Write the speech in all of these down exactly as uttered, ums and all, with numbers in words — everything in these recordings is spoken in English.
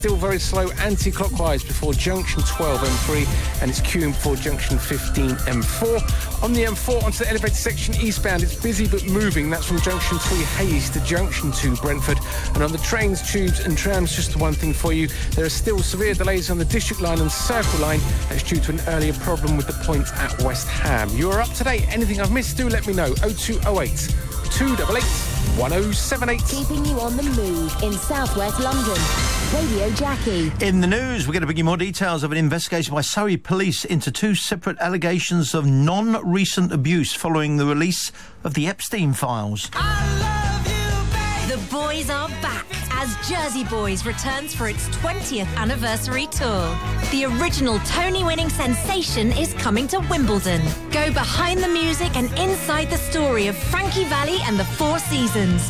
Still very slow anti-clockwise before junction twelve M three, and it's queuing before junction fifteen M four. On the M four onto the elevated section eastbound, it's busy but moving. That's from junction three Hayes to junction two Brentford. And on the trains, tubes and trams, just the one thing for you, there are still severe delays on the District Line and Circle Line. That's due to an earlier problem with the point at West Ham. You are up to date. Anything I've missed, do let me know. oh two oh eight, two eight eight, one oh seven eight. Keeping you on the move in southwest London. Radio Jackie. In the news, we're going to bring you more details of an investigation by Surrey Police into two separate allegations of non-recent abuse following the release of the Epstein files. I love you, babe. The boys are back as Jersey Boys returns for its twentieth anniversary tour. The original Tony-winning sensation is coming to Wimbledon. Go behind the music and inside the story of Frankie Valli and the Four Seasons.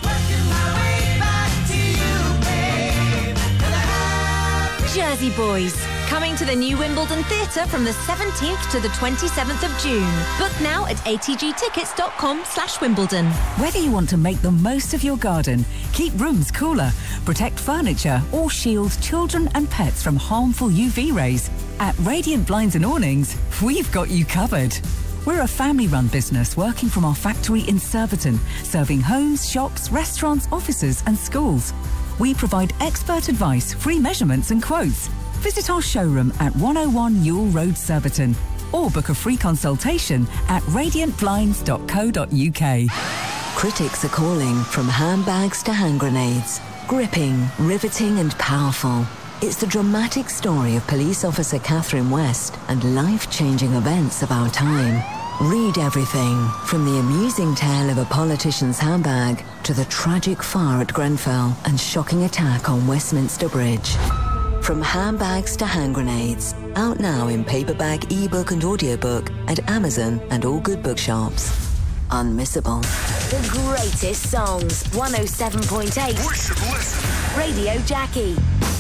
Jersey Boys, coming to the new Wimbledon Theatre from the seventeenth to the twenty-seventh of June. Book now at atgtickets.com slash Wimbledon. Whether you want to make the most of your garden, keep rooms cooler, protect furniture, or shield children and pets from harmful U V rays, at Radiant Blinds and Awnings, we've got you covered. We're a family-run business working from our factory in Surbiton, serving homes, shops, restaurants, offices and schools. We provide expert advice, free measurements and quotes. Visit our showroom at one oh one Ewell Road, Surbiton, or book a free consultation at radiant blinds dot co dot uk. Critics are calling from handbags to hand grenades. Gripping, riveting and powerful. It's the dramatic story of police officer Catherine West and life-changing events of our time. Read everything, from the amusing tale of a politician's handbag to the tragic fire at Grenfell and shocking attack on Westminster Bridge. From handbags to hand grenades, out now in paperback, ebook and audiobook at Amazon and all good bookshops. Unmissable. The greatest songs, one oh seven point eight. Listen, listen. Radio Jackie.